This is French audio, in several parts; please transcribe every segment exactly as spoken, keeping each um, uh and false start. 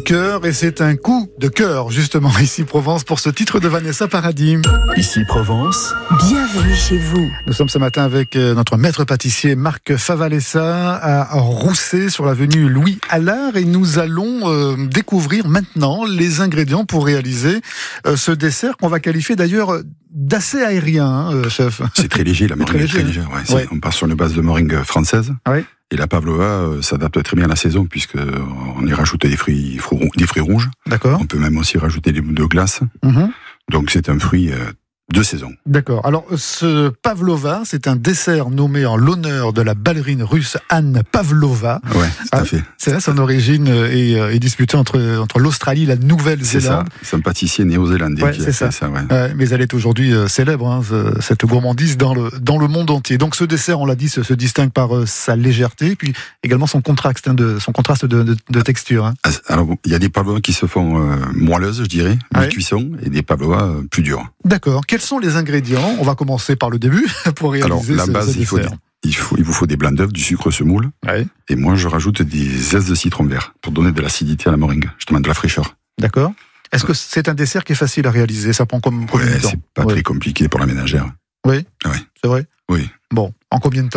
cœur et c'est un coup de cœur justement ici Provence pour ce titre de Vanessa Paradis. Ici Provence, bienvenue chez vous. Nous sommes ce matin avec notre maître pâtissier Marc Favalesa à Rousset sur l'avenue Louis Allard et nous allons euh, découvrir maintenant les ingrédients pour réaliser euh, ce dessert qu'on va qualifier d'ailleurs d'assez aérien, hein, euh, chef. C'est très léger, la meringue est très légère. Ouais, c'est, ouais. On part sur une base de meringue française. Ouais. Et la pavlova euh, s'adapte très bien à la saison puisque on y rajoute des fruits, fruits des fruits rouges. D'accord. On peut même aussi rajouter des bouts de glace. Mm-hmm. Donc c'est un fruit euh, de saison. D'accord. Alors ce pavlova, c'est un dessert nommé en l'honneur de la ballerine russe Anne Pavlova. Ouais, tout à ah, fait. C'est là, son origine est, est disputée entre entre l'Australie et la Nouvelle-Zélande. C'est ça. C'est un pâtissier néo-zélandais. Ouais, qui c'est a ça. fait ça ouais. Euh, mais elle est aujourd'hui euh, célèbre, hein, ce, cette gourmandise dans le dans le monde entier. Donc ce dessert, on l'a dit, se, se distingue par euh, sa légèreté, puis également son contraste hein, de son contraste de, de, de texture. Hein. Alors il y a des pavlovas qui se font euh, moelleuses, je dirais, ouais. mi-cuisson, et des pavlovas euh, plus durs. D'accord. Quels sont les ingrédients ? On va commencer par le début pour réaliser Alors, la ce, base, ce il, faut des, il, faut, il vous faut des blancs d'œufs, du sucre semoule. Ouais. Et moi, je rajoute des zestes de citron vert pour donner de l'acidité à la meringue, justement de la fraîcheur. D'accord. Est-ce que c'est un dessert qui est facile à réaliser ? Ça prend comme combien ouais, de temps ? c'est pas ouais. très compliqué pour la ménagère. Oui. Oui. C'est vrai ? Oui. Bon, en combien de temps ?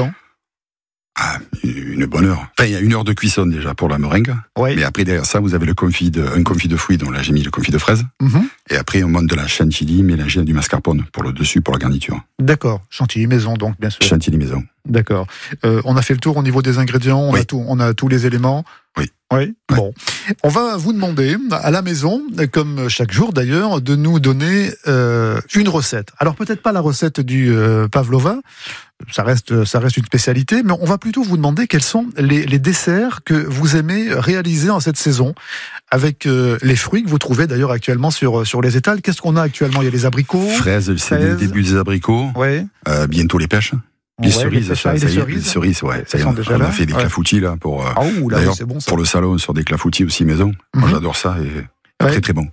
Ah, une bonne heure. Enfin, il y a une heure de cuisson déjà pour la meringue. Oui. Mais après, derrière ça, vous avez le confit de, un confit de fruits, dont là, j'ai mis le confit de fraises. Mm-hmm. Et après, on monte de la chantilly mélangée à du mascarpone pour le dessus, pour la garniture. D'accord. Chantilly maison, donc, bien sûr. Chantilly maison. D'accord. Euh, on a fait le tour au niveau des ingrédients, on, oui. a tout, on a tous les éléments. Oui. Oui. Ouais. Bon. On va vous demander, à la maison, comme chaque jour d'ailleurs, de nous donner euh, une recette. Alors peut-être pas la recette du euh, pavlova, ça reste, ça reste une spécialité, mais on va plutôt vous demander quels sont les, les desserts que vous aimez réaliser en cette saison, avec euh, les fruits que vous trouvez d'ailleurs actuellement sur, sur les étals. Qu'est-ce qu'on a actuellement ? Il y a les abricots. Fraises, c'est le début des abricots. Ouais. Euh, bientôt les pêches. Les ouais, cerises, les ça, les ça y est, cerises. les cerises, ouais. Ça y est, sont on, déjà on là. a fait des ouais. clafoutis là pour. Ah ouh, là, d'ailleurs, c'est bon ça. pour le salon, sur des clafoutis aussi maison. Mm-hmm. Moi, j'adore ça et ouais. très très bon.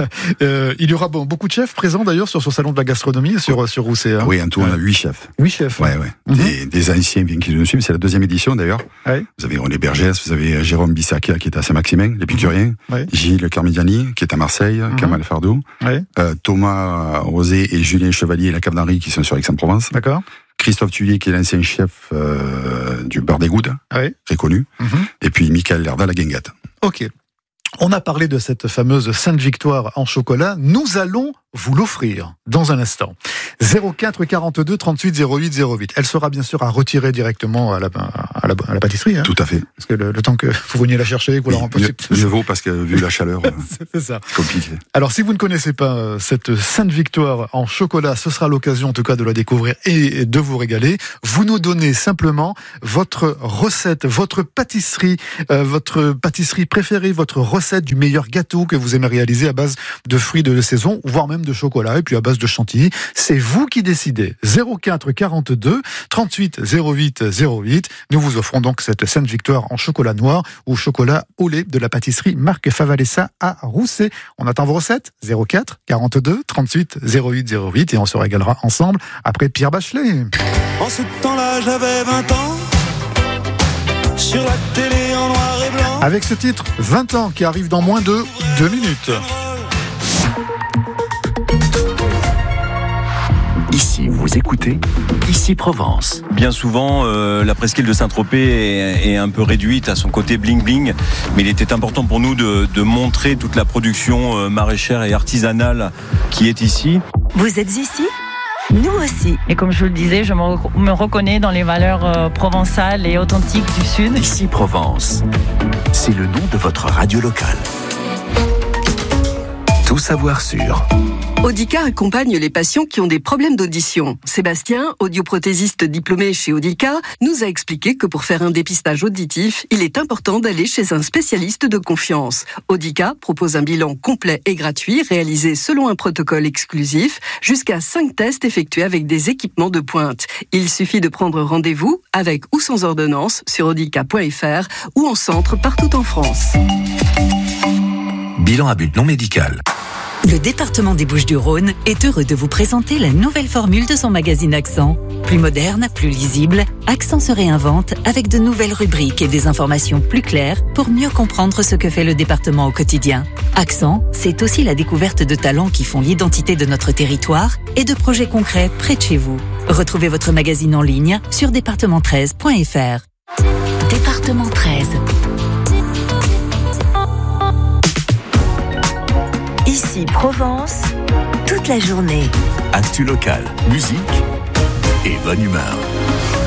euh, il y aura bon, beaucoup de chefs présents d'ailleurs sur ce salon de la gastronomie sur, ouais. sur Rousset. Hein. Oui, en tout, on a huit chefs. Huit chefs. Ouais, ouais. Mm-hmm. Des, des anciens qui nous suivent. C'est la deuxième édition d'ailleurs. Ouais. Vous avez René Bergès, vous avez Jérôme Bissakia qui est à Saint-Maximin, l'épicurien. Ouais. Gilles Carmidiani qui est à Marseille, mm-hmm. Kamal Fardou. Ouais. Euh, Thomas Rosé et Julien Chevalier, la Cave d'Henri qui sont sur Aix-en-Provence. D'accord. Christophe Thuillier, qui est l'ancien chef euh, du bar des Goudes, oui. très connu. Mm-hmm. Et puis Michael Lerda, la guinguette. Ok. On a parlé de cette fameuse Sainte-Victoire en chocolat. Nous allons vous l'offrir dans un instant. zéro quatre quarante-deux trente-huit zéro huit zéro huit. Elle sera bien sûr à retirer directement à la, à la, à la pâtisserie. Hein, tout à fait. Parce que le, le temps que vous veniez la chercher, que vous oui, la remplacez. Mieux vaut parce que vu la chaleur, c'est ça. C'est compliqué. Alors si vous ne connaissez pas cette Sainte-Victoire en chocolat, ce sera l'occasion en tout cas de la découvrir et de vous régaler. Vous nous donnez simplement votre recette, votre pâtisserie, euh, votre pâtisserie préférée, votre recette du meilleur gâteau que vous aimez réaliser à base de fruits de saison, voire même de chocolat, et puis à base de chantilly. C'est vous qui décidez. zéro quatre quarante-deux trente-huit zéro huit zéro huit. Nous vous offrons donc cette Sainte-Victoire en chocolat noir ou chocolat au lait de la pâtisserie Marc Favalesa à Rousset. On attend vos recettes. zéro quatre quarante-deux trente-huit zéro huit zéro huit et on se régalera ensemble après Pierre Bachelet. En ce temps-là, j'avais vingt ans. Sur la télé en noir et blanc. Avec ce titre, vingt ans, qui arrive dans moins de deux minutes. Ici, vous écoutez Ici Provence. Bien souvent, euh, la presqu'île de Saint-Tropez est, est un peu réduite à son côté bling-bling, mais il était important pour nous de, de montrer toute la production euh, maraîchère et artisanale qui est ici. Vous êtes ici ? Nous aussi. Et comme je vous le disais, je me, rec- me reconnais dans les valeurs euh, provençales et authentiques du Sud. Ici Provence, c'est le nom de votre radio locale. Tout savoir sur... Audica accompagne les patients qui ont des problèmes d'audition. Sébastien, audioprothésiste diplômé chez Audica, nous a expliqué que pour faire un dépistage auditif, il est important d'aller chez un spécialiste de confiance. Audica propose un bilan complet et gratuit, réalisé selon un protocole exclusif, jusqu'à cinq tests effectués avec des équipements de pointe. Il suffit de prendre rendez-vous, avec ou sans ordonnance, sur audica point f r ou en centre partout en France. Bilan à but non médical. Le département des Bouches-du-Rhône est heureux de vous présenter la nouvelle formule de son magazine Accent. Plus moderne, plus lisible, Accent se réinvente avec de nouvelles rubriques et des informations plus claires pour mieux comprendre ce que fait le département au quotidien. Accent, c'est aussi la découverte de talents qui font l'identité de notre territoire et de projets concrets près de chez vous. Retrouvez votre magazine en ligne sur département treize point f r. Département treize. Ici Provence, toute la journée. Actu local, musique et bonne humeur.